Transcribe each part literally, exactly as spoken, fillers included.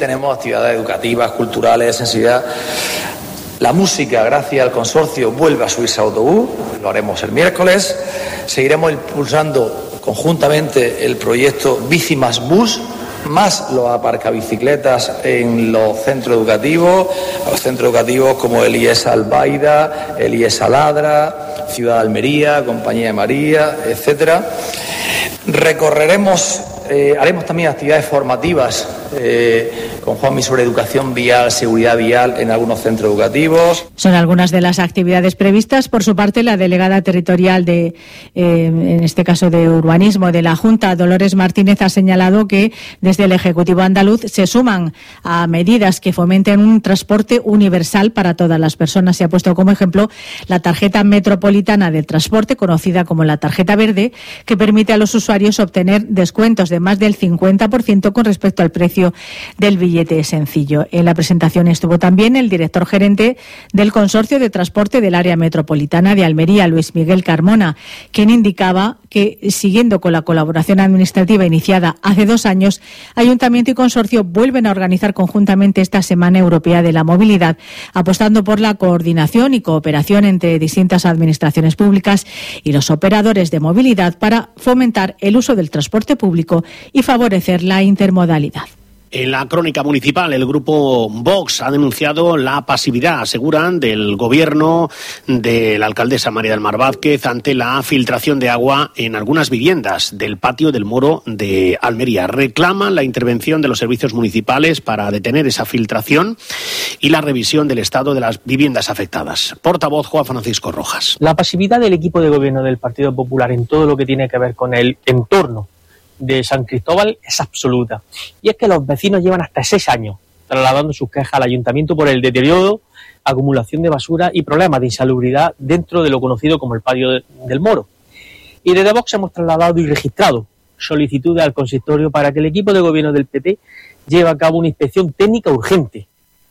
tenemos actividades educativas, culturales, de sensibilidad. La música, gracias al consorcio, vuelve a subirse al autobús, lo haremos el miércoles. Seguiremos impulsando conjuntamente el proyecto Bici más Bus, más los aparcabicicletas en los centros educativos, los centros educativos como el I E S Albaida, el I E S Aladra, Ciudad de Almería, Compañía de María, etcétera. Recorreremos, eh, haremos también actividades formativas eh, con Juanmi sobre educación vial, seguridad vial en algunos centros educativos. Son algunas de las actividades previstas. Por su parte, la delegada territorial de, eh, en este caso de urbanismo de la Junta, Dolores Martínez, ha señalado que desde el Ejecutivo andaluz se suman a medidas que fomenten un transporte universal para todas las personas. Se ha puesto como ejemplo la tarjeta metropolitana del transporte, conocida como la tarjeta verde, que permite a los usuarios obtener descuentos de más del cincuenta por ciento con respecto al precio del billete sencillo. En la presentación estuvo también el director gerente del Consorcio de Transporte del Área Metropolitana de Almería, Luis Miguel Carmona, quien indicaba que, siguiendo con la colaboración administrativa iniciada hace dos años, Ayuntamiento y Consorcio vuelven a organizar conjuntamente esta Semana Europea de la Movilidad, apostando por la coordinación y cooperación entre distintas administraciones públicas y los operadores de movilidad para fomentar el uso del transporte público y favorecer la intermodalidad. En la crónica municipal, el grupo Vox ha denunciado la pasividad, aseguran, del gobierno de la alcaldesa María del Mar Vázquez ante la filtración de agua en algunas viviendas del patio del Moro de Almería. Reclaman la intervención de los servicios municipales para detener esa filtración y la revisión del estado de las viviendas afectadas. Portavoz Juan Francisco Rojas. La pasividad del equipo de gobierno del Partido Popular en todo lo que tiene que ver con el entorno de San Cristóbal es absoluta. Y es que los vecinos llevan hasta seis años trasladando sus quejas al ayuntamiento por el deterioro, acumulación de basura y problemas de insalubridad dentro de lo conocido como el patio de, del Moro. Y desde Vox hemos trasladado y registrado solicitudes al consistorio para que el equipo de gobierno del P P lleve a cabo una inspección técnica urgente.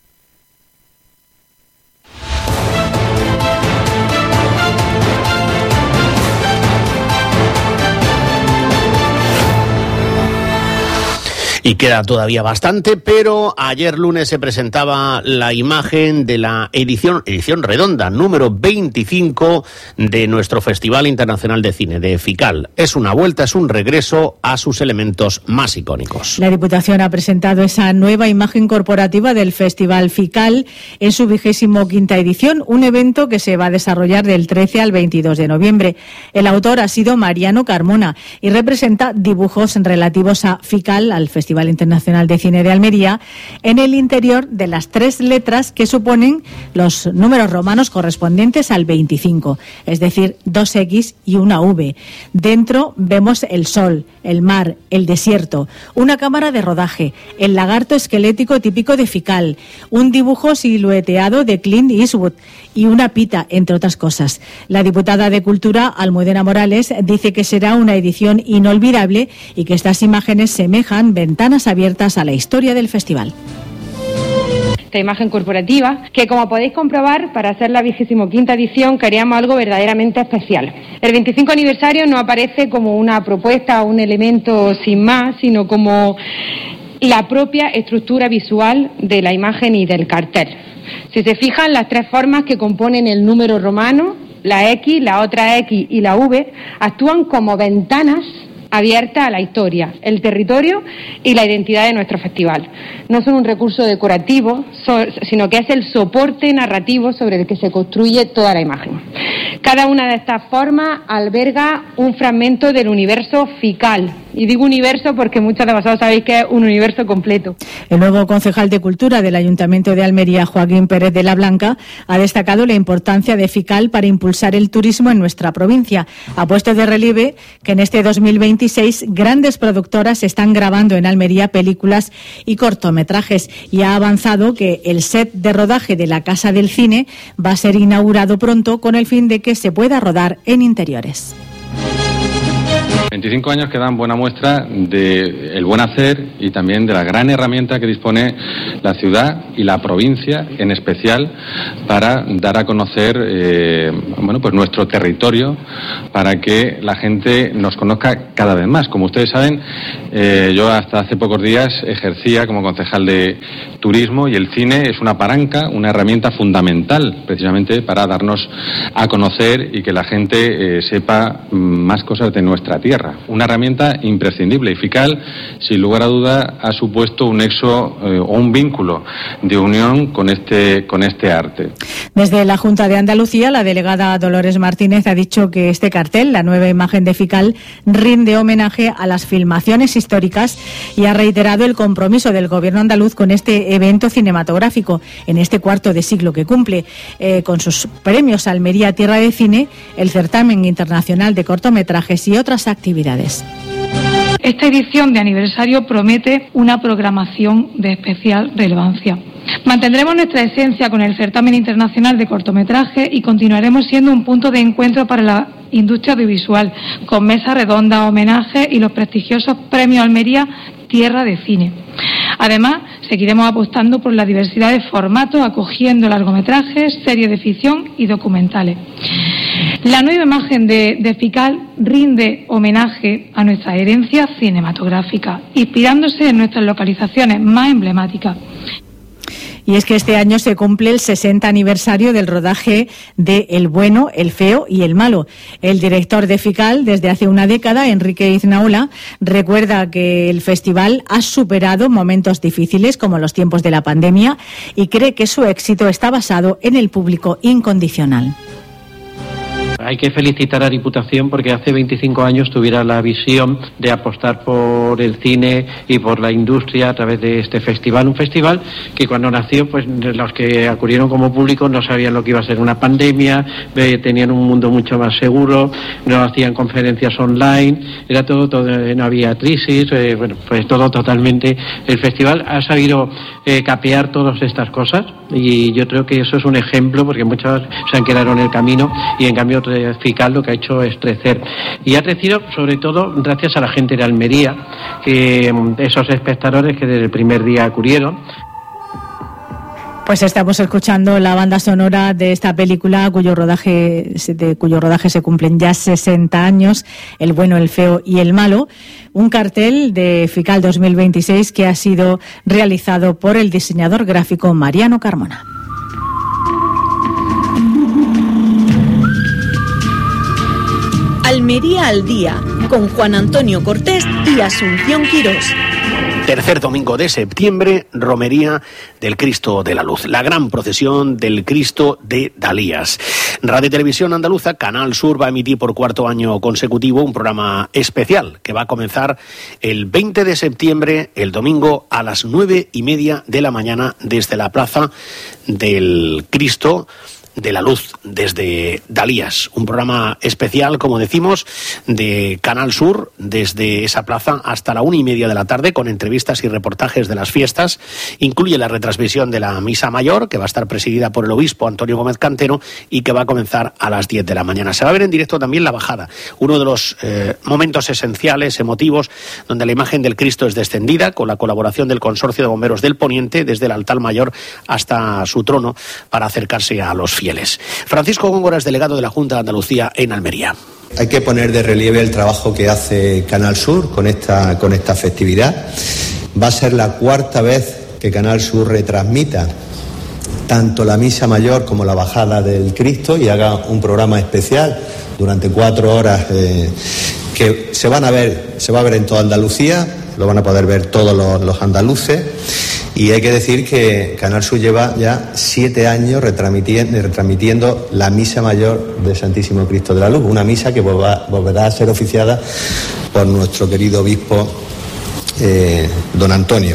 Y queda todavía bastante, pero ayer lunes se presentaba la imagen de la edición, edición redonda, número veinticinco de nuestro Festival Internacional de Cine, de FICAL. Es una vuelta, es un regreso a sus elementos más icónicos. La Diputación ha presentado esa nueva imagen corporativa del Festival FICAL en su vigésimo quinta edición, un evento que se va a desarrollar del trece al veintidós de noviembre. El autor ha sido Mariano Carmona y representa dibujos relativos a FICAL, al Festival Internacional de Cine de Almería, en el interior de las tres letras que suponen los números romanos correspondientes al veinticinco, es decir, dos equis y una ve. Dentro vemos el sol, el mar, el desierto, una cámara de rodaje, el lagarto esquelético típico de FICAL, un dibujo silueteado de Clint Eastwood y una pita, entre otras cosas. La diputada de Cultura, Almudena Morales, dice que será una edición inolvidable y que estas imágenes semejan ventanas abiertas a la historia del festival. Esta imagen corporativa, que como podéis comprobar, para hacer la vigésimo quinta edición queríamos algo verdaderamente especial. El veinticinco aniversario no aparece como una propuesta o un elemento sin más, sino como la propia estructura visual de la imagen y del cartel. Si se fijan, las tres formas que componen el número romano, la X, la otra X y la V, actúan como ventanas abierta a la historia, el territorio y la identidad de nuestro festival. No son un recurso decorativo, so, sino que es el soporte narrativo sobre el que se construye toda la imagen. Cada una de estas formas alberga un fragmento del universo FICAL. Y digo universo porque muchos de vosotros sabéis que es un universo completo. El nuevo concejal de Cultura del Ayuntamiento de Almería, Joaquín Pérez de la Blanca, ha destacado la importancia de FICAL para impulsar el turismo en nuestra provincia. Ha puesto de relieve que en este dos mil veintiséis grandes productoras están grabando en Almería películas y cortometrajes y ha avanzado que el set de rodaje de la Casa del Cine va a ser inaugurado pronto con el fin de que se pueda rodar en interiores. veinticinco años que dan buena muestra del buen hacer y también de la gran herramienta que dispone la ciudad y la provincia en especial para dar a conocer eh, bueno, pues nuestro territorio, para que la gente nos conozca cada vez más. Como ustedes saben, Eh, yo hasta hace pocos días ejercía como concejal de turismo y el cine es una palanca, una herramienta fundamental precisamente para darnos a conocer y que la gente eh, sepa más cosas de nuestra tierra. Una herramienta imprescindible y Fical, sin lugar a duda, ha supuesto un nexo eh, o un vínculo de unión con este, con este arte. Desde la Junta de Andalucía, la delegada Dolores Martínez ha dicho que este cartel, la nueva imagen de Fical, rinde homenaje a las filmaciones históricas y ha reiterado el compromiso del Gobierno andaluz con este evento cinematográfico en este cuarto de siglo que cumple. Eh, con sus premios Almería Tierra de Cine, el certamen internacional de cortometrajes y otras actividades. Esta edición de aniversario promete una programación de especial relevancia. Mantendremos nuestra esencia con el certamen internacional de cortometraje y continuaremos siendo un punto de encuentro para la industria audiovisual, con mesa redonda, homenaje y los prestigiosos premios Almería Tierra de Cine. Además, seguiremos apostando por la diversidad de formatos, acogiendo largometrajes, series de ficción y documentales. La nueva imagen de, de Fical rinde homenaje a nuestra herencia cinematográfica, inspirándose en nuestras localizaciones más emblemáticas. Y es que este año se cumple el sesenta aniversario del rodaje de El bueno, el feo y el malo. El director de Fical, desde hace una década, Enrique Iznaola, recuerda que el festival ha superado momentos difíciles como los tiempos de la pandemia y cree que su éxito está basado en el público incondicional. Hay que felicitar a Diputación porque hace veinticinco años tuviera la visión de apostar por el cine y por la industria a través de este festival. Un festival que cuando nació, pues los que acudieron como público no sabían lo que iba a ser una pandemia, tenían un mundo mucho más seguro, no hacían conferencias online, era todo, todo no había crisis, eh, bueno, pues todo totalmente. El festival ha sabido eh, capear todas estas cosas y yo creo que eso es un ejemplo porque muchos se han quedado en el camino y en cambio Fical lo que ha hecho es crecer y ha crecido sobre todo gracias a la gente de Almería, que esos espectadores que desde el primer día acudieron. Pues estamos escuchando la banda sonora de esta película cuyo rodaje de cuyo rodaje se cumplen ya sesenta años, El bueno, el feo y el malo, un cartel de Fical dos mil veintiséis que ha sido realizado por el diseñador gráfico Mariano Carmona. Almería al día, con Juan Antonio Cortés y Asunción Quirós. Tercer domingo de septiembre, romería del Cristo de la Luz, la gran procesión del Cristo de Dalías. Radio Televisión Andaluza, Canal Sur, va a emitir por cuarto año consecutivo un programa especial que va a comenzar el veinte de septiembre, el domingo, a las nueve y media de la mañana desde la Plaza del Cristo de la Luz, desde Dalías. Un programa especial, como decimos, de Canal Sur, desde esa plaza hasta la una y media de la tarde, con entrevistas y reportajes de las fiestas. Incluye la retransmisión de la Misa Mayor, que va a estar presidida por el obispo Antonio Gómez Cantero y que va a comenzar a las diez de la mañana. Se va a ver en directo también la bajada, uno de los eh, momentos esenciales, emotivos, donde la imagen del Cristo es descendida, con la colaboración del Consorcio de Bomberos del Poniente, desde el altar mayor hasta su trono, para acercarse a los fieles. Francisco Góngora es delegado de la Junta de Andalucía en Almería. Hay que poner de relieve el trabajo que hace Canal Sur con esta, con esta festividad. Va a ser la cuarta vez que Canal Sur retransmita tanto la Misa Mayor como la Bajada del Cristo y haga un programa especial durante cuatro horas eh, que se van a ver, se va a ver en toda Andalucía, lo van a poder ver todos los, los andaluces. Y hay que decir que Canal Sur lleva ya siete años retransmitiendo, retransmitiendo la Misa Mayor del Santísimo Cristo de la Luz, una misa que volva, volverá a ser oficiada por nuestro querido obispo eh, don Antonio.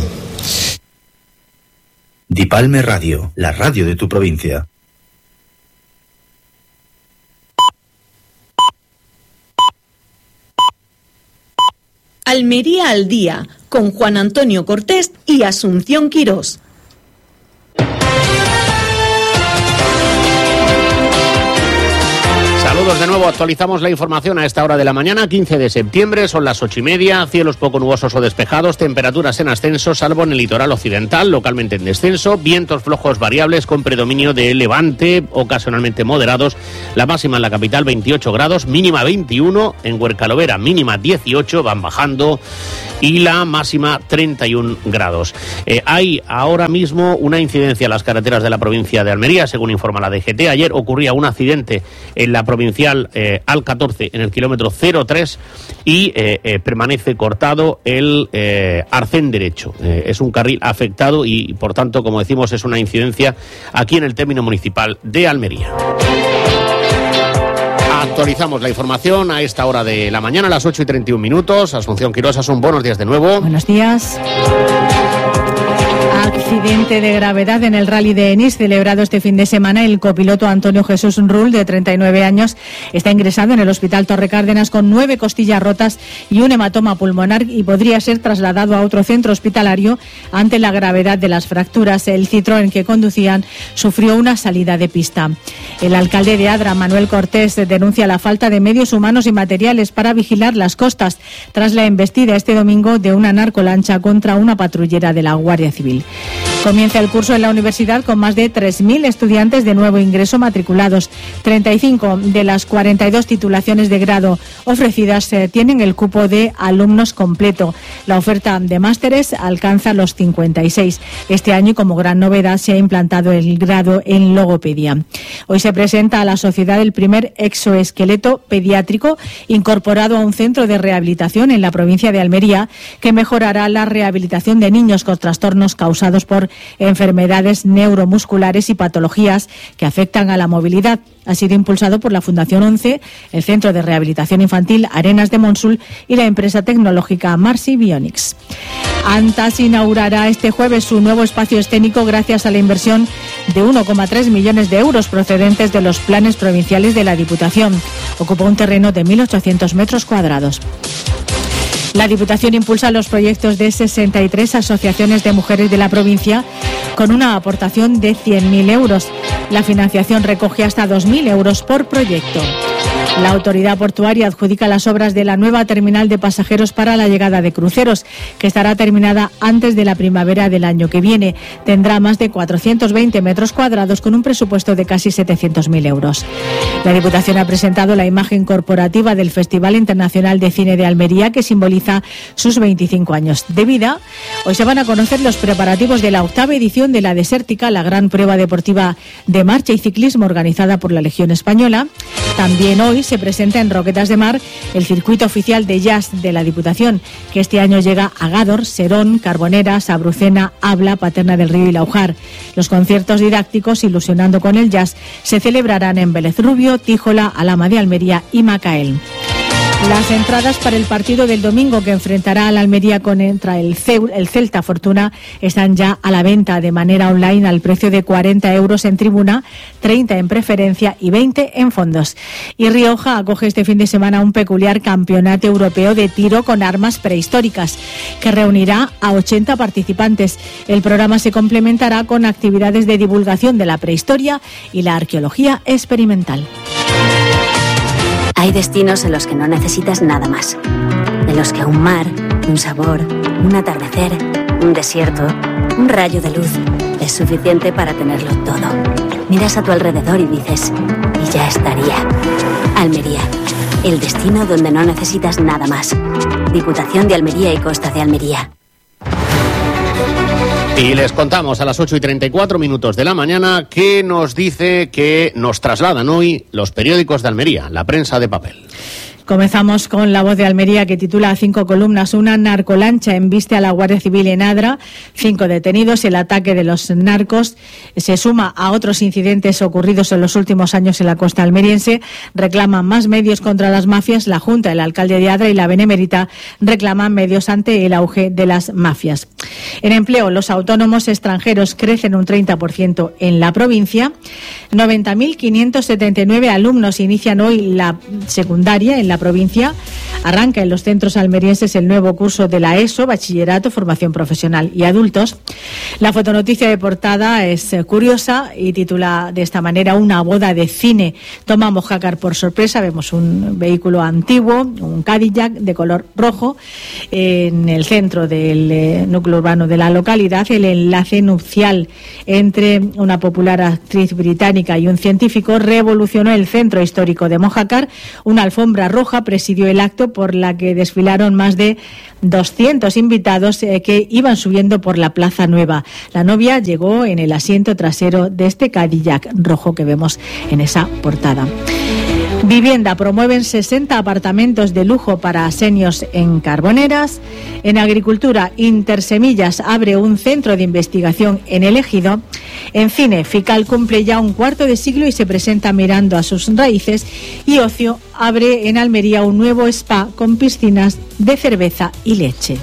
Dipalme Radio, la radio de tu provincia. Almería al día, con Juan Antonio Cortés y Asunción Quirós. Saludos Saludos de nuevo, actualizamos la información a esta hora de la mañana, quince de septiembre, son las ocho y media, cielos poco nubosos o despejados, temperaturas en ascenso, salvo en el litoral occidental, localmente en descenso, vientos flojos variables con predominio de levante, ocasionalmente moderados, la máxima en la capital veintiocho grados, mínima veintiuno, en Huercalovera mínima dieciocho, van bajando, y la máxima treinta y un grados. Eh, hay ahora mismo una incidencia en las carreteras de la provincia de Almería, según informa la D G T. Ayer ocurría un accidente en la provincial eh, A L catorce, en el kilómetro cero tres, y eh, eh, permanece cortado el eh, arcén derecho. Eh, es un carril afectado y, por tanto, como decimos, es una incidencia aquí en el término municipal de Almería. Actualizamos la información a esta hora de la mañana, a las ocho y treinta y un minutos. Asunción Quirós, son buenos días de nuevo. Buenos días. Accidente de gravedad en el Rally de Ennis celebrado este fin de semana. El copiloto Antonio Jesús Rull, de treinta y nueve años, está ingresado en el Hospital Torre Cárdenas con nueve costillas rotas y un hematoma pulmonar, y podría ser trasladado a otro centro hospitalario ante la gravedad de las fracturas. El Citroën que conducían sufrió una salida de pista. El alcalde de Adra, Manuel Cortés, denuncia la falta de medios humanos y materiales para vigilar las costas tras la embestida este domingo de una narcolancha contra una patrullera de la Guardia Civil. Comienza el curso en la universidad con más de tres mil estudiantes de nuevo ingreso matriculados. treinta y cinco de las cuarenta y dos titulaciones de grado ofrecidas eh, tienen el cupo de alumnos completo. La oferta de másteres alcanza los cincuenta y seis. Este año, y como gran novedad, se ha implantado el grado en logopedia. Hoy se presenta a la sociedad el primer exoesqueleto pediátrico incorporado a un centro de rehabilitación en la provincia de Almería, que mejorará la rehabilitación de niños con trastornos causados por enfermedades neuromusculares y patologías que afectan a la movilidad. Ha sido impulsado por la Fundación once, el Centro de Rehabilitación Infantil Arenas de Monsul y la empresa tecnológica Marcy Bionics. Antas inaugurará este jueves su nuevo espacio escénico gracias a la inversión de uno coma tres millones de euros procedentes de los planes provinciales de la Diputación. Ocupa un terreno de mil ochocientos metros cuadrados. La Diputación impulsa los proyectos de sesenta y tres asociaciones de mujeres de la provincia con una aportación de cien mil euros. La financiación recoge hasta dos mil euros por proyecto. La autoridad portuaria adjudica las obras de la nueva terminal de pasajeros para la llegada de cruceros, que estará terminada antes de la primavera del año que viene. Tendrá más de cuatrocientos veinte metros cuadrados con un presupuesto de casi setecientos mil euros. La Diputación ha presentado la imagen corporativa del Festival Internacional de Cine de Almería, que simboliza sus veinticinco años de vida. Hoy se van a conocer los preparativos de la octava edición de la Desértica, la gran prueba deportiva de marcha y ciclismo organizada por la Legión Española. También hoy se presenta en Roquetas de Mar el circuito oficial de jazz de la Diputación, que este año llega a Gádor, Serón, Carbonera, Sabrucena, Abla, Paterna del Río y Laujar. Los conciertos didácticos Ilusionando con el Jazz se celebrarán en Vélez Rubio, Tíjola, Alhama de Almería y Macael. Las entradas para el partido del domingo, que enfrentará a la Almería contra el, Ceu, el Celta Fortuna, están ya a la venta de manera online al precio de cuarenta euros en tribuna, treinta en preferencia y veinte en fondos. Y Rioja acoge este fin de semana un peculiar campeonato europeo de tiro con armas prehistóricas, que reunirá a ochenta participantes. El programa se complementará con actividades de divulgación de la prehistoria y la arqueología experimental. Hay destinos en los que no necesitas nada más. En los que un mar, un sabor, un atardecer, un desierto, un rayo de luz es suficiente para tenerlo todo. Miras a tu alrededor y dices, y ya estaría. Almería, el destino donde no necesitas nada más. Diputación de Almería y Costa de Almería. Y les contamos a las ocho y treinta y cuatro minutos de la mañana que nos dice que nos trasladan hoy los periódicos de Almería, la prensa de papel. Comenzamos con La Voz de Almería, que titula a cinco columnas: una narcolancha embiste a la Guardia Civil en Adra, cinco detenidos. El ataque de los narcos se suma a otros incidentes ocurridos en los últimos años en la costa almeriense. Reclaman más medios contra las mafias. La Junta, el alcalde de Adra y la Benemérita reclaman medios ante el auge de las mafias. En empleo, los autónomos extranjeros crecen un treinta por ciento en la provincia. noventa mil quinientos setenta y nueve alumnos inician hoy la secundaria en la la provincia, arranca en los centros almerienses el nuevo curso de la ESO, Bachillerato, Formación Profesional y Adultos. La fotonoticia de portada es curiosa y titula de esta manera: una boda de cine toma a Mojácar por sorpresa. Vemos un vehículo antiguo, un Cadillac de color rojo, en el centro del eh, núcleo urbano de la localidad. El enlace nupcial entre una popular actriz británica y un científico revolucionó el centro histórico de Mojácar. Una alfombra roja presidió el acto, por la que desfilaron más de doscientos invitados eh, que iban subiendo por la Plaza Nueva. La novia llegó en el asiento trasero de este Cadillac rojo que vemos en esa portada. Vivienda: promueven sesenta apartamentos de lujo para seniors en Carboneras. En agricultura, Intersemillas abre un centro de investigación en El Ejido. En cine, Fical cumple ya un cuarto de siglo y se presenta mirando a sus raíces. Y ocio, abre en Almería un nuevo spa con piscinas de cerveza y leche.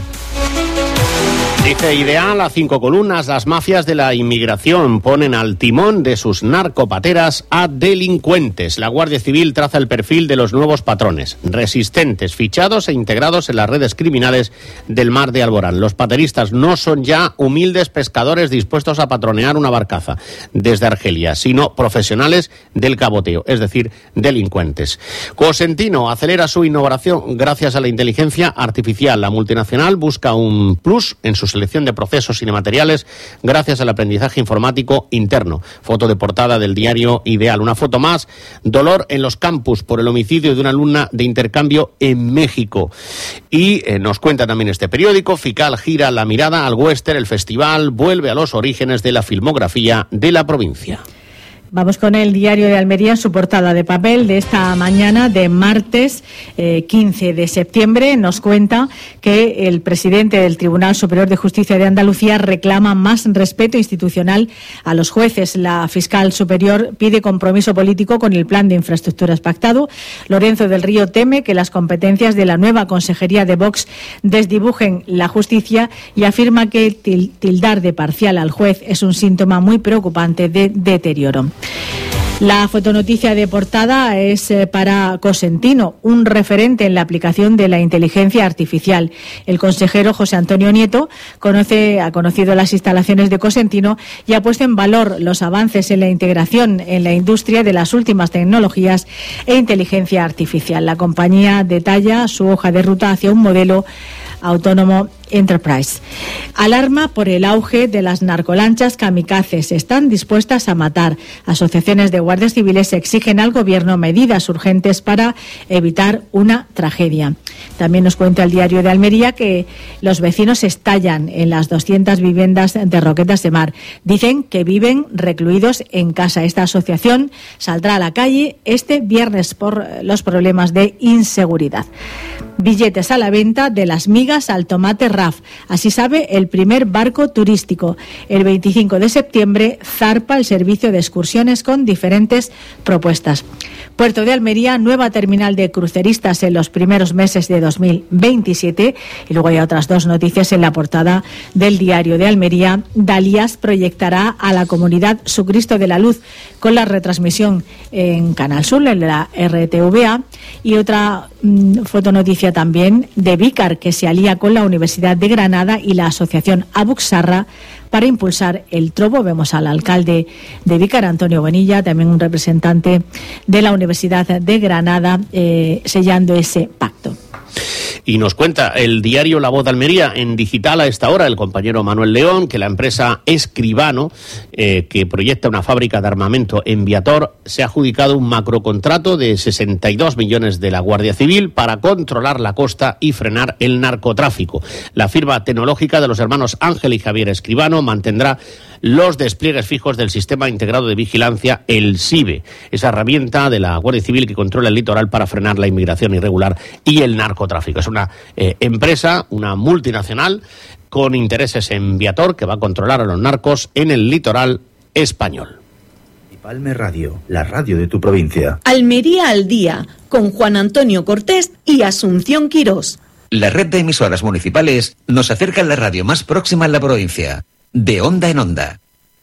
Dice Ideal a cinco columnas: las mafias de la inmigración ponen al timón de sus narcopateras a delincuentes. La Guardia Civil traza el perfil de los nuevos patrones: resistentes, fichados e integrados en las redes criminales del mar de Alborán. Los pateristas no son ya humildes pescadores dispuestos a patronear una barcaza desde Argelia, sino profesionales del caboteo, es decir, delincuentes. Cosentino acelera su innovación gracias a la inteligencia artificial. La multinacional busca un plus en sus selección de procesos y de materiales gracias al aprendizaje informático interno. Foto de portada del diario Ideal. Una foto más: dolor en los campus por el homicidio de una alumna de intercambio en México. Y eh, nos cuenta también este periódico: Fical gira la mirada al western. El festival vuelve a los orígenes de la filmografía de la provincia. Vamos con el diario de Almería en su portada de papel de esta mañana de martes eh, quince de septiembre. Nos cuenta que el presidente del Tribunal Superior de Justicia de Andalucía reclama más respeto institucional a los jueces. La fiscal superior pide compromiso político con el plan de infraestructuras pactado. Lorenzo del Río teme que las competencias de la nueva consejería de Vox desdibujen la justicia y afirma que tildar de parcial al juez es un síntoma muy preocupante de deterioro. La fotonoticia de portada es eh, para Cosentino, un referente en la aplicación de la inteligencia artificial. El consejero José Antonio Nieto conoce, ha conocido las instalaciones de Cosentino y ha puesto en valor los avances en la integración en la industria de las últimas tecnologías e inteligencia artificial. La compañía detalla su hoja de ruta hacia un modelo autónomo Enterprise. Alarma por el auge de las narcolanchas kamikazes. Están dispuestas a matar. Asociaciones de guardias civiles exigen al gobierno medidas urgentes para evitar una tragedia. También nos cuenta el diario de Almería que los vecinos estallan en las doscientas viviendas de Roquetas de Mar. Dicen que viven recluidos en casa. Esta asociación saldrá a la calle este viernes por los problemas de inseguridad. Billetes a la venta de las migas al tomate R A F. Así sabe el primer barco turístico. El veinticinco de septiembre zarpa el servicio de excursiones con diferentes propuestas. Puerto de Almería, nueva terminal de cruceristas en los primeros meses de dos mil veintisiete. Y luego hay otras dos noticias en la portada del diario de Almería. Dalías proyectará a la comunidad Su Cristo de la Luz con la retransmisión en Canal Sur, en la R T V A. Y otra mmm, fotonoticia también de Vícar, que se alía con la Universidad de Granada y la Asociación Abuxarra para impulsar el trobo. Vemos al alcalde de Vícar, Antonio Bonilla, también un representante de la Universidad de Granada, eh, sellando ese pacto. Y nos cuenta el diario La Voz de Almería en digital a esta hora el compañero Manuel León que la empresa Escribano, eh, que proyecta una fábrica de armamento en Viator, se ha adjudicado un macrocontrato de sesenta y dos millones de la Guardia Civil para controlar la costa y frenar el narcotráfico. La firma tecnológica de los hermanos Ángel y Javier Escribano mantendrá los despliegues fijos del Sistema Integrado de Vigilancia, el SIBE, esa herramienta de la Guardia Civil que controla el litoral para frenar la inmigración irregular y el narcotráfico. Es una eh, empresa, una multinacional con intereses en Viator que va a controlar a los narcos en el litoral español. Palme Radio, la radio de tu provincia. Almería al día, con Juan Antonio Cortés y Asunción Quirós. La red de emisoras municipales nos acerca a la radio más próxima en la provincia. De onda en onda.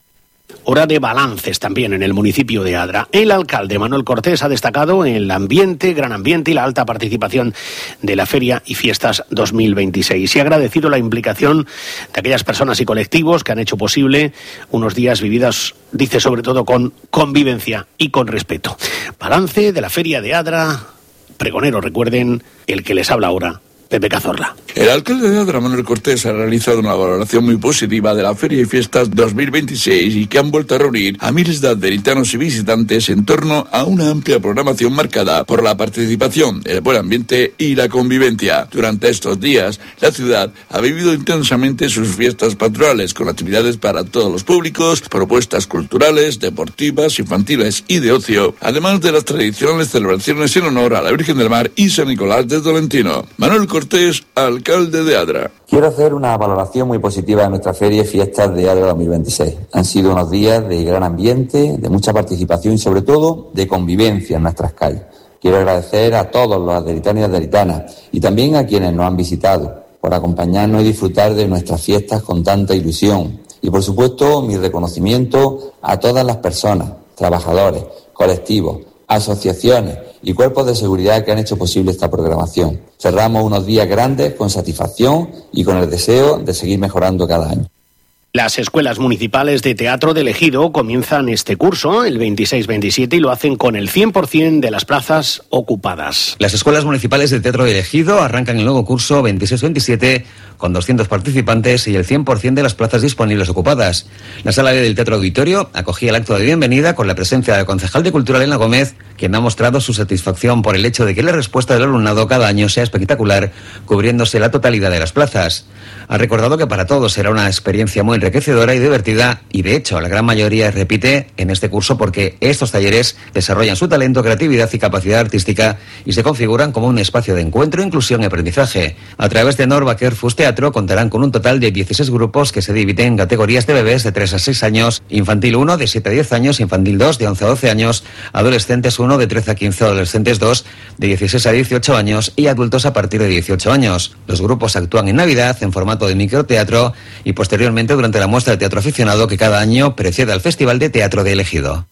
Hora de balances también en el municipio de Adra. El alcalde Manuel Cortés ha destacado el ambiente, gran ambiente y la alta participación de la Feria y Fiestas dos mil veintiséis. Y ha agradecido la implicación de aquellas personas y colectivos que han hecho posible unos días vividos, dice, sobre todo con convivencia y con respeto. Balance de la Feria de Adra. Pregonero, recuerden, el que les habla ahora, Pepe Cazorla. El alcalde de Adra, Manuel Cortés, ha realizado una valoración muy positiva de la Feria y Fiestas dos mil veintiséis y que han vuelto a reunir a miles de aderitanos y visitantes en torno a una amplia programación marcada por la participación, el buen ambiente y la convivencia. Durante estos días, la ciudad ha vivido intensamente sus fiestas patronales con actividades para todos los públicos, propuestas culturales, deportivas, infantiles y de ocio, además de las tradicionales celebraciones en honor a la Virgen del Mar y San Nicolás de Tolentino. Manuel Cortés, alcalde de Adra. Quiero hacer una valoración muy positiva de nuestra Feria y Fiestas de Adra dos mil veintiséis. Han sido unos días de gran ambiente, de mucha participación y sobre todo de convivencia en nuestras calles. Quiero agradecer a todos los aderitanos y aderitanas y también a quienes nos han visitado por acompañarnos y disfrutar de nuestras fiestas con tanta ilusión. Y por supuesto mi reconocimiento a todas las personas, trabajadores, colectivos, asociaciones y cuerpos de seguridad que han hecho posible esta programación. Cerramos unos días grandes con satisfacción y con el deseo de seguir mejorando cada año. Las escuelas municipales de teatro de Ejido comienzan este curso, el veintiséis veintisiete, y lo hacen con el cien por ciento de las plazas ocupadas. Las escuelas municipales de teatro de Ejido arrancan el nuevo curso veintiséis veintisiete con doscientos participantes y el cien por ciento de las plazas disponibles ocupadas. La sala del Teatro Auditorio acogía el acto de bienvenida con la presencia del concejal de Cultura, Elena Gómez, quien ha mostrado su satisfacción por el hecho de que la respuesta del alumnado cada año sea espectacular, cubriéndose la totalidad de las plazas. Ha recordado que para todos será una experiencia muy enriquecedora y divertida, y de hecho la gran mayoría repite en este curso porque estos talleres desarrollan su talento, creatividad y capacidad artística y se configuran como un espacio de encuentro, inclusión y aprendizaje. A través de Norva Kerfus Teatro contarán con un total de dieciséis grupos que se dividen en categorías de bebés de tres a seis años, infantil uno de siete a diez años, infantil dos de once a doce años, adolescentes uno de trece a quince, adolescentes dos de dieciséis a dieciocho años y adultos a partir de dieciocho años. Los grupos actúan en Navidad en formato de microteatro y posteriormente durante la muestra de teatro aficionado que cada año precede al Festival de Teatro de El Ejido.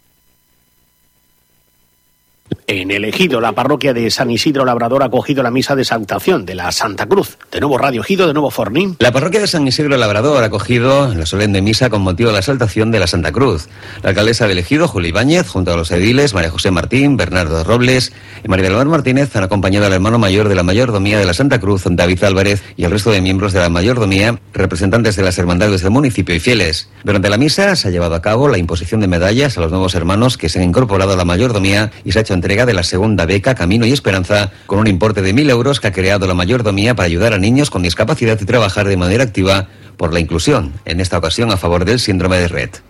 En El Ejido, la parroquia de San Isidro Labrador ha acogido la misa de exaltación de la Santa Cruz. De nuevo Radio Ejido, de nuevo Fornín. La parroquia de San Isidro Labrador ha acogido la solemne misa con motivo de la exaltación de la Santa Cruz. La alcaldesa de El Ejido, Julia Ibáñez, junto a los ediles María José Martín, Bernardo Robles y María del Mar Martínez, han acompañado al hermano mayor de la mayordomía de la Santa Cruz, David Álvarez, y al resto de miembros de la mayordomía, representantes de las hermandades del municipio y fieles. Durante la misa se ha llevado a cabo la imposición de medallas a los nuevos hermanos que se han incorporado a la mayordomía y se ha hecho entrega de la segunda beca Camino y Esperanza con un importe de mil euros que ha creado la mayordomía para ayudar a niños con discapacidad y trabajar de manera activa por la inclusión, en esta ocasión a favor del síndrome de Rett.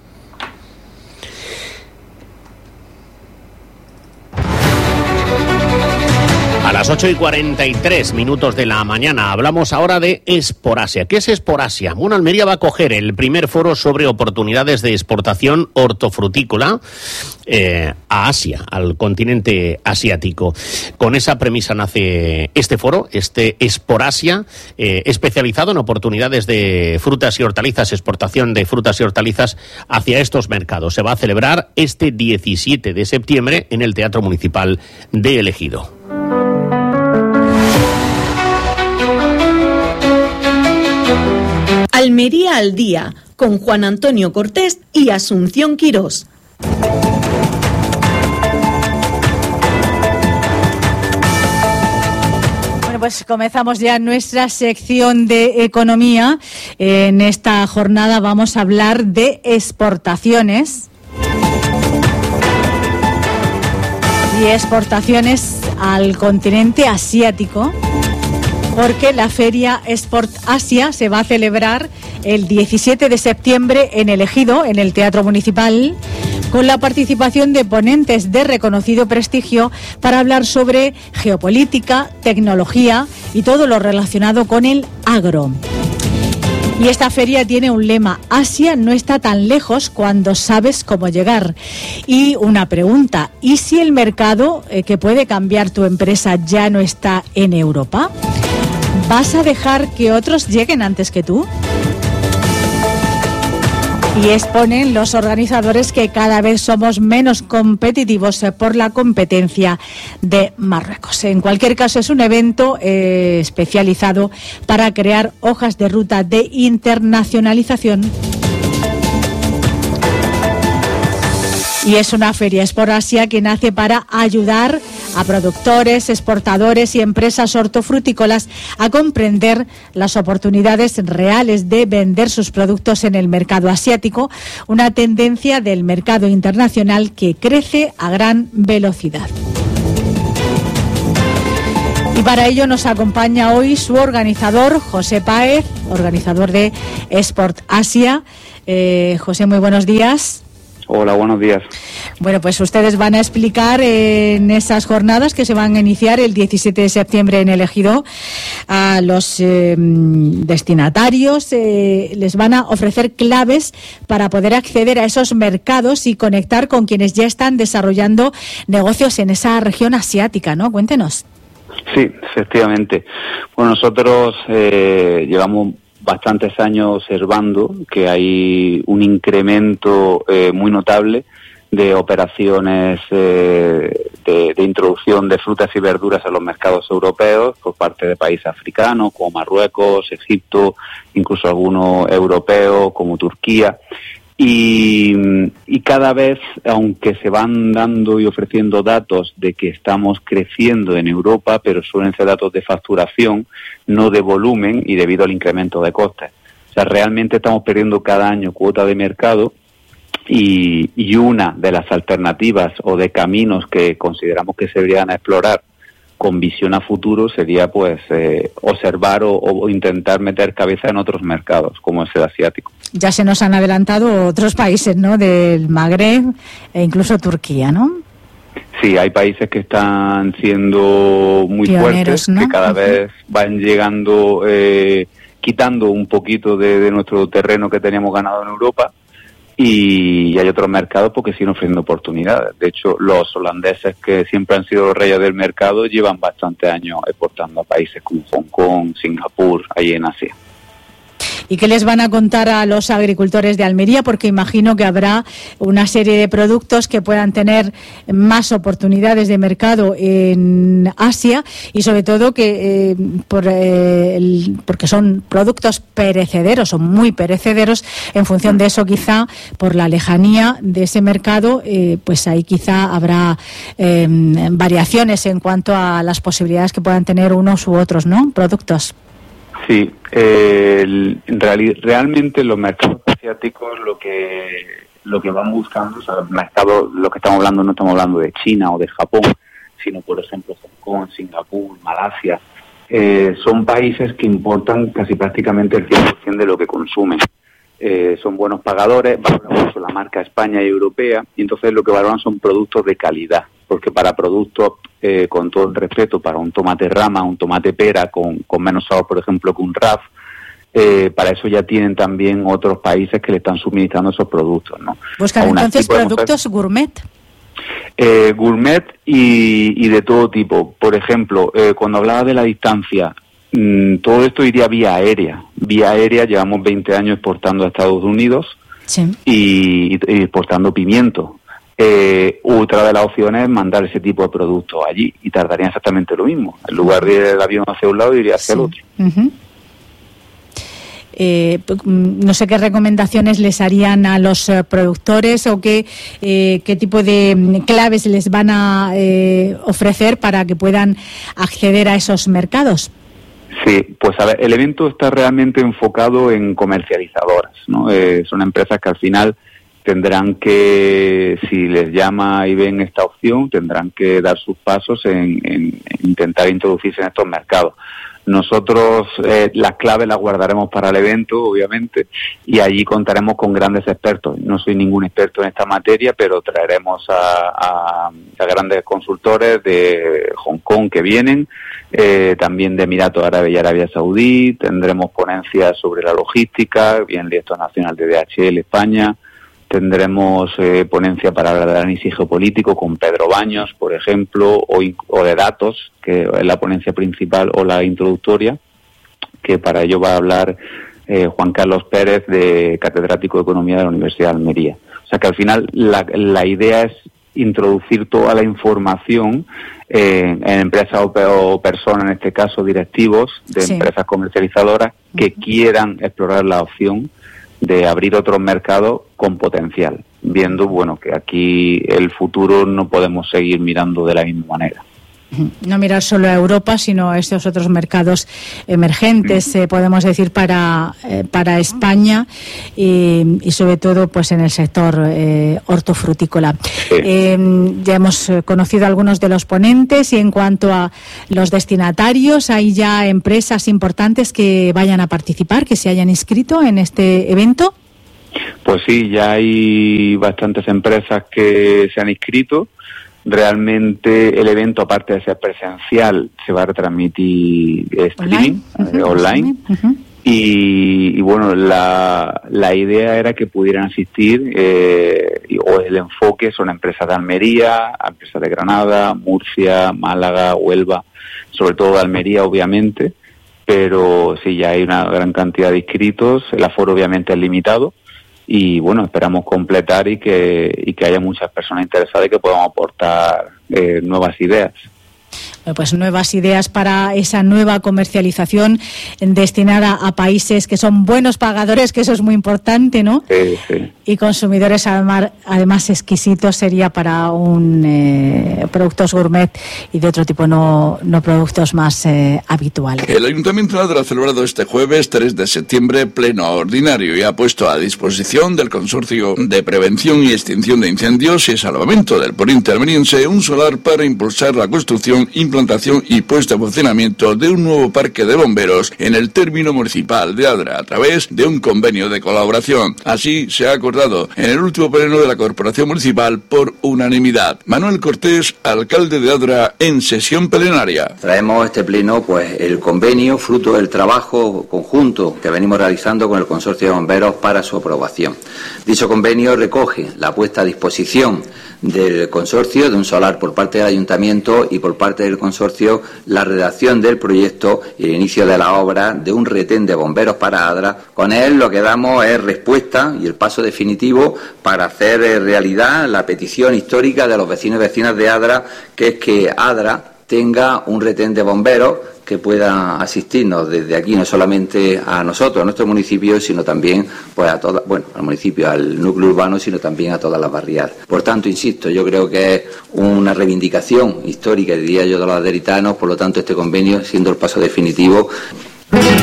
A las ocho y cuarenta y tres minutos de la mañana hablamos ahora de Esporasia. ¿Qué es Esporasia? Bueno, Almería va a acoger el primer foro sobre oportunidades de exportación hortofrutícola eh, a Asia, al continente asiático. Con esa premisa nace este foro, este Esporasia, eh, especializado en oportunidades de frutas y hortalizas, exportación de frutas y hortalizas hacia estos mercados. Se va a celebrar este diecisiete de septiembre en el Teatro Municipal de El Ejido. Almería al día, con Juan Antonio Cortés y Asunción Quirós. Bueno, pues comenzamos ya nuestra sección de economía. En esta jornada vamos a hablar de exportaciones. Y exportaciones al continente asiático, porque la Feria Export Asia se va a celebrar el diecisiete de septiembre en El Ejido, en el Teatro Municipal, con la participación de ponentes de reconocido prestigio para hablar sobre geopolítica, tecnología y todo lo relacionado con el agro. Y esta feria tiene un lema: Asia no está tan lejos cuando sabes cómo llegar. Y una pregunta: ¿y si el mercado eh, que puede cambiar tu empresa ya no está en Europa? ¿Vas a dejar que otros lleguen antes que tú? Y exponen los organizadores que cada vez somos menos competitivos por la competencia de Marruecos. En cualquier caso, es un evento eh, especializado para crear hojas de ruta de internacionalización. Y es una feria Export Asia que nace para ayudar a productores, exportadores y empresas hortofrutícolas a comprender las oportunidades reales de vender sus productos en el mercado asiático, una tendencia del mercado internacional que crece a gran velocidad. Y para ello nos acompaña hoy su organizador, José Páez, organizador de Export Asia. Eh, José, muy buenos días. Hola, buenos días. Bueno, pues ustedes van a explicar en esas jornadas que se van a iniciar el diecisiete de septiembre en el Ejido a los eh, destinatarios, eh, les van a ofrecer claves para poder acceder a esos mercados y conectar con quienes ya están desarrollando negocios en esa región asiática, ¿no? Cuéntenos. Sí, efectivamente. Bueno, nosotros eh, llevamos bastantes años observando que hay un incremento eh, muy notable de operaciones eh, de, de introducción de frutas y verduras a los mercados europeos por parte de países africanos como Marruecos, Egipto, incluso algunos europeos como Turquía. Y, y cada vez, aunque se van dando y ofreciendo datos de que estamos creciendo en Europa, pero suelen ser datos de facturación, no de volumen y debido al incremento de costes. O sea, realmente estamos perdiendo cada año cuota de mercado y, y una de las alternativas o de caminos que consideramos que se deberían explorar con visión a futuro sería pues eh, observar o, o intentar meter cabeza en otros mercados, como es el asiático. Ya se nos han adelantado otros países, ¿no?, del Magreb e incluso Turquía, ¿no? Sí, hay países que están siendo muy Pioneros, fuertes, ¿no?, que cada uh-huh. vez van llegando, eh, quitando un poquito de, de nuestro terreno que teníamos ganado en Europa. Y hay otros mercados porque siguen ofreciendo oportunidades. De hecho, los holandeses, que siempre han sido los reyes del mercado, llevan bastantes años exportando a países como Hong Kong, Singapur, ahí en Asia. ¿Y qué les van a contar a los agricultores de Almería? Porque imagino que habrá una serie de productos que puedan tener más oportunidades de mercado en Asia y sobre todo que eh, por, eh, el, porque son productos perecederos o muy perecederos. En función de eso, quizá por la lejanía de ese mercado, eh, pues ahí quizá habrá eh, variaciones en cuanto a las posibilidades que puedan tener unos u otros, ¿no?, productos. Sí, eh, el, en reali- realmente los mercados asiáticos lo que lo que van buscando, o sea, los mercados, lo que estamos hablando, no estamos hablando de China o de Japón, sino por ejemplo Hong Kong, Singapur, Malasia, eh, son países que importan casi prácticamente el cien por ciento de lo que consumen. Eh, son buenos pagadores, valoran mucho la marca España y europea, y entonces lo que valoran son productos de calidad, porque para productos, eh, con todo el respeto, para un tomate rama, un tomate pera con, con menos sabor, por ejemplo, que un R A F, eh, para eso ya tienen también otros países que le están suministrando esos productos, ¿no? Buscan Aún entonces productos ser, gourmet. Eh, gourmet y, y de todo tipo. Por ejemplo, eh, cuando hablaba de la distancia, mmm, todo esto iría vía aérea. Vía aérea llevamos veinte años exportando a Estados Unidos sí. y, y exportando pimiento. Eh, otra de las opciones es mandar ese tipo de productos allí y tardarían exactamente lo mismo. En lugar de ir el avión hacia un lado, iría hacia sí. el otro. Uh-huh. Eh, no sé qué recomendaciones les harían a los eh, productores o qué, eh, qué tipo de claves les van a eh, ofrecer para que puedan acceder a esos mercados. Sí, pues a ver, el evento está realmente enfocado en comercializadoras, ¿no? Eh, son empresas que al final tendrán que, si les llama y ven esta opción, tendrán que dar sus pasos en, en, en intentar introducirse en estos mercados. Nosotros eh, las claves las guardaremos para el evento, obviamente, y allí contaremos con grandes expertos. No soy ningún experto en esta materia, pero traeremos a, a, a grandes consultores de Hong Kong que vienen, eh, también de Emiratos Árabes y Arabia Saudí. Tendremos ponencias sobre la logística, bien el director nacional de D H L España. Tendremos eh, ponencia para hablar del análisis geopolítico con Pedro Baños, por ejemplo, o, o de datos, que es la ponencia principal o la introductoria, que para ello va a hablar eh, Juan Carlos Pérez, de catedrático de Economía de la Universidad de Almería. O sea que al final la, la idea es introducir toda la información eh, en empresas o, o personas, en este caso directivos de sí. empresas comercializadoras que uh-huh. quieran explorar la opción de abrir otros mercados con potencial, viendo bueno que aquí el futuro no podemos seguir mirando de la misma manera. No mirar solo a Europa, sino a estos otros mercados emergentes, eh, podemos decir, para eh, para España y, y sobre todo pues en el sector eh, hortofrutícola. Sí. Eh, ya hemos conocido algunos de los ponentes y en cuanto a los destinatarios, ¿hay ya empresas importantes que vayan a participar, que se hayan inscrito en este evento? Pues sí, ya hay bastantes empresas que se han inscrito. Realmente el evento, aparte de ser presencial, se va a retransmitir streaming, online, uh-huh. online. Uh-huh. Y, y bueno, la, la idea era que pudieran asistir, eh, o el enfoque son empresas de Almería, empresas de Granada, Murcia, Málaga, Huelva, sobre todo de Almería obviamente, pero sí, ya hay una gran cantidad de inscritos, el aforo obviamente es limitado. Y bueno, esperamos completar y que y que haya muchas personas interesadas y que podamos aportar eh, nuevas ideas. Pues nuevas ideas para esa nueva comercialización destinada a países que son buenos pagadores, que eso es muy importante, ¿no? Sí, sí. Y consumidores además, además exquisitos sería para un eh, productos gourmet y de otro tipo, no, no productos más eh, habituales. El Ayuntamiento de Adra ha celebrado este jueves tres de septiembre pleno ordinario y ha puesto a disposición del Consorcio de Prevención y Extinción de Incendios y Salvamento del Poniente Almeriense un solar para impulsar la construcción, implantación y puesta en funcionamiento de un nuevo parque de bomberos en el término municipal de Adra a través de un convenio de colaboración. Así se ha acordado en el último pleno de la Corporación Municipal por unanimidad. Manuel Cortés, alcalde de Adra, en sesión plenaria. Traemos a este pleno pues el convenio fruto del trabajo conjunto que venimos realizando con el Consorcio de Bomberos para su aprobación. Dicho convenio recoge la puesta a disposición del consorcio de un solar por parte del Ayuntamiento y por parte del consorcio la redacción del proyecto y el inicio de la obra de un retén de bomberos para Adra. Con él lo que damos es respuesta y el paso definitivo para hacer realidad la petición histórica de los vecinos y vecinas de Adra, que es que Adra tenga un retén de bomberos que pueda asistirnos desde aquí, no solamente a nosotros, a nuestro municipio, sino también pues a toda, bueno, al municipio, al núcleo urbano, sino también a todas las barriadas. Por tanto, insisto, yo creo que es una reivindicación histórica, diría yo, de los aderitanos, por lo tanto este convenio siendo el paso definitivo.